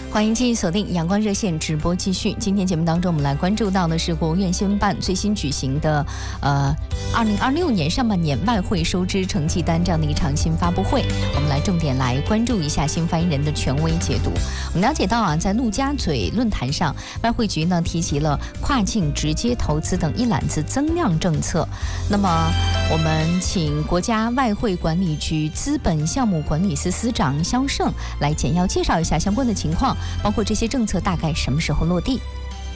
欢迎继续锁定阳光热线直播继续。今天节目当中，我们来关注到的是国务院新闻办最新举行的2026年上半年外汇收支成绩单这样的一场新发布会。我们来重点来关注一下新发言人的权威解读。我们了解到在陆家嘴论坛上，外汇局呢提及了跨境直接投资等一揽子增量政策。那么我们请国家外汇管理局资本项目管理司司长肖胜来简要介绍一下相关的情况，包括这些政策大概什么时候落地。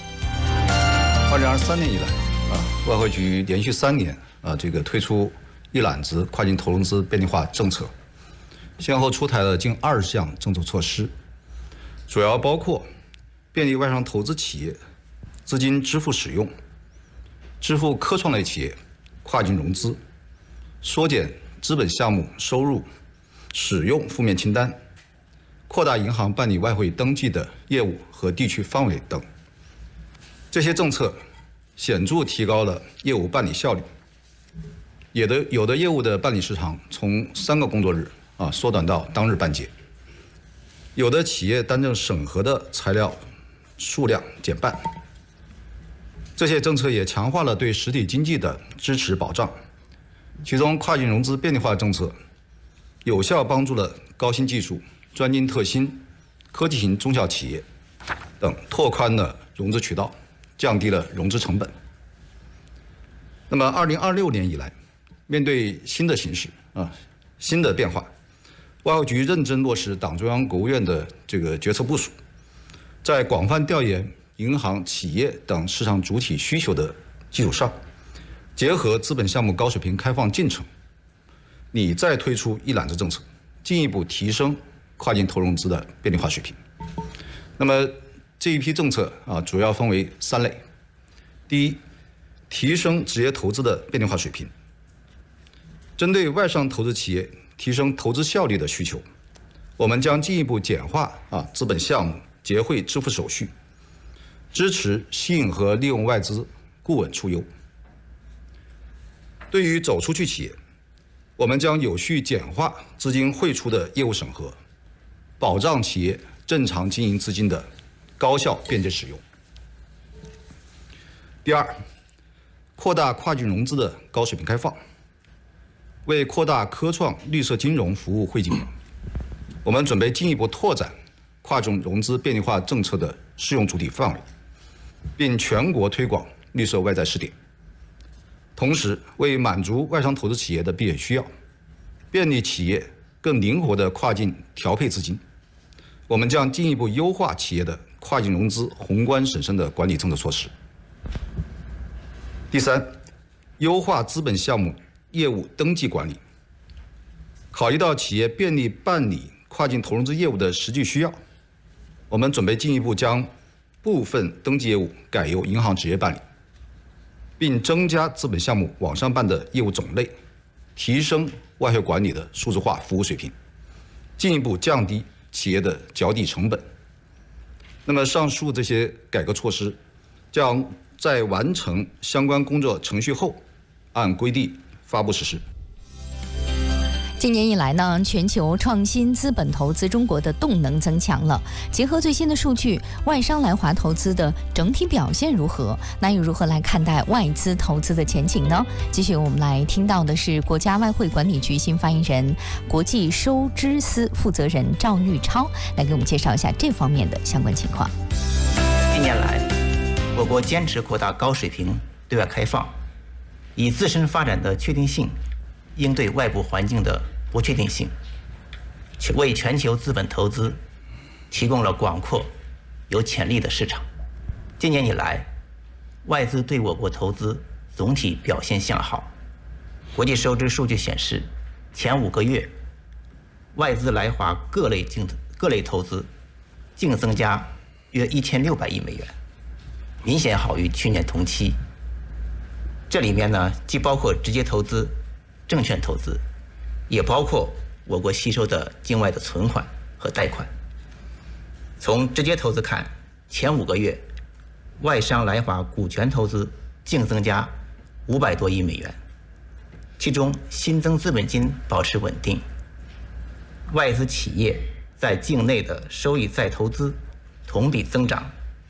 2023年以来外汇局连续3年推出一揽子跨境投融资便利化政策，先后出台了近20项政策措施，主要包括便利外商投资企业资金支付使用、支付科创类企业跨境融资、缩减资本项目收入使用负面清单、扩大银行办理外汇登记的业务和地区范围等。这些政策显著提高了业务办理效率，有的业务的办理时长从3个工作日缩短到当日办结，有的企业单证审核的材料数量减半。这些政策也强化了对实体经济的支持保障，其中跨境融资便利化政策有效帮助了高新技术、专精特新、科技型中小企业等拓宽了融资渠道，降低了融资成本。那么2026年以来，面对新的形势新的变化，外汇局认真落实党中央、国务院的这个决策部署，在广泛调研银行、企业等市场主体需求的基础上，结合资本项目高水平开放进程，拟再推出一揽子政策，进一步提升跨境投融资的便利化水平。那么这一批政策主要分为3类。第一，提升直接投资的便利化水平。针对外商投资企业提升投资效率的需求，我们将进一步简化资本项目结汇支付手续，支持吸引和利用外资顾问出优。对于走出去企业，我们将有序简化资金汇出的业务审核，保障企业正常经营资金的高效便捷使用。第二，扩大跨境融资的高水平开放。为扩大科创绿色金融服务惠及，我们准备进一步拓展跨境融资便利化政策的适用主体范围，并全国推广绿色外债试点。同时，为满足外商投资企业的避险需要，便利企业更灵活的跨境调配资金，我们将进一步优化企业的跨境融资宏观审慎的管理政策措施。第三，优化资本项目业务登记管理。考虑到企业便利办理跨境投融资业务的实际需要，我们准备进一步将部分登记业务改由银行直接办理，并增加资本项目网上办的业务种类，提升外汇管理的数字化服务水平，进一步降低企业的缴抵成本。那么上述这些改革措施将在完成相关工作程序后，按规定发布实施。 今年以来呢，全球创新资本投资中国的动能增强了。结合最新的数据，外商来华投资的整体表现如何？那又如何来看待外资投资的前景呢？继续我们来听到的是国家外汇管理局新发言人、国际收支司负责人赵玉超来给我们介绍一下这方面的相关情况。 近年来，我国坚持扩大高水平对外开放，以自身发展的确定性应对外部环境的不确定性，为全球资本投资提供了广阔有潜力的市场。今年以来，外资对我国投资总体表现向好。国际收支数据显示，前5个月外资来华各类投资净增加约1600亿美元，明显好于去年同期。这里面呢，既包括直接投资、证券投资，也包括我国吸收的境外的存款和贷款。从直接投资看，前5个月外商来华股权投资净增加500多亿美元，其中新增资本金保持稳定，外资企业在境内的收益再投资同比增长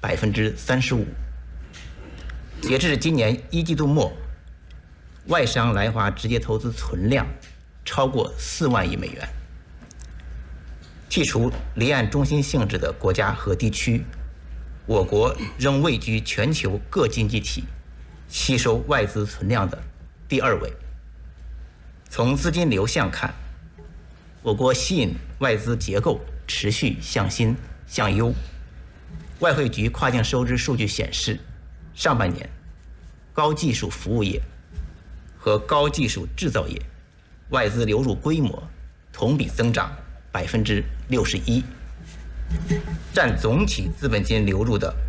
35%。截至今年1季度末，外商来华直接投资存量超过4万亿美元。剔除离岸中心性质的国家和地区，我国仍位居全球各经济体吸收外资存量的第2位。从资金流向看，我国吸引外资结构持续向新向优。外汇局跨境收支数据显示，上半年高技术服务业和高技术制造业外资流入规模同比增长61%，占总体资本金流入的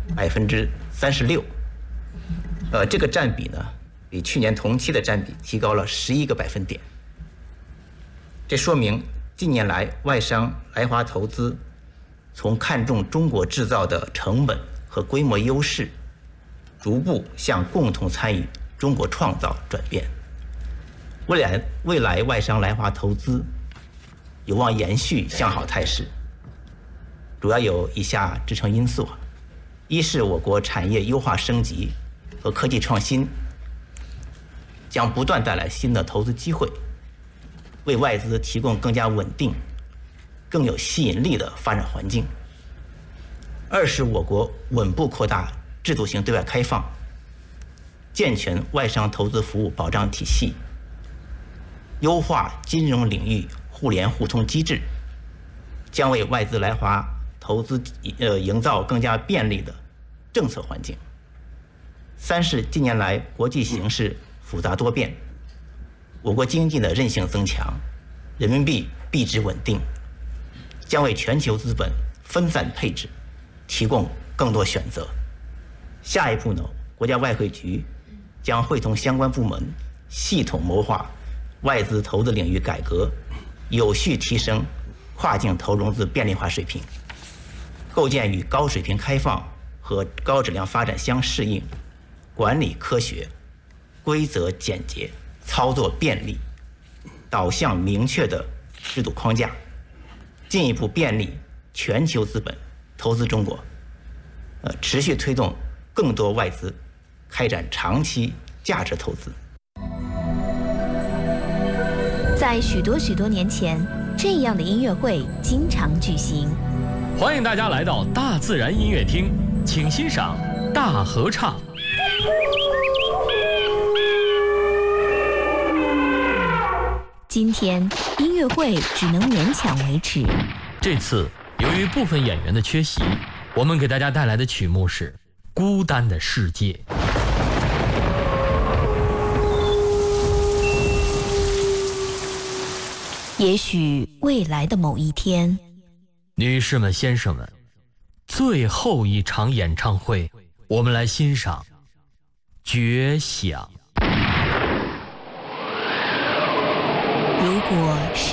36%。这个占比呢，比去年同期的占比提高了11个百分点。这说明近年来外商来华投资从看重中国制造的成本和规模优势，逐步向共同参与中国创造转变。未来外商来华投资有望延续向好态势，主要有以下支撑因素：一是我国产业优化升级和科技创新将不断带来新的投资机会，为外资提供更加稳定、更有吸引力的发展环境；二是我国稳步扩大制度性对外开放，健全外商投资服务保障体系，优化金融领域互联互通机制，将为外资来华投资营造更加便利的政策环境。三是近年来国际形势复杂多变，我国经济的韧性增强，人民币币值稳定，将为全球资本分散配置提供更多选择。下一步呢，国家外汇局将会同相关部门系统谋划外资投资领域改革，有序提升跨境投融资便利化水平，构建与高水平开放和高质量发展相适应、管理科学、规则简洁、操作便利、导向明确的制度框架，进一步便利全球资本投资中国，持续推动更多外资开展长期价值投资。 在许多年前，这样的音乐会经常举行。 欢迎大家来到大自然音乐厅，请欣赏大合唱。 今天音乐会只能勉强维持。 这次由于部分演员的缺席，我们给大家带来的曲目是《孤单的世界》。 也许未来的某一天， 女士们、先生们，最后一场演唱会，我们来欣赏《绝响》。 如果是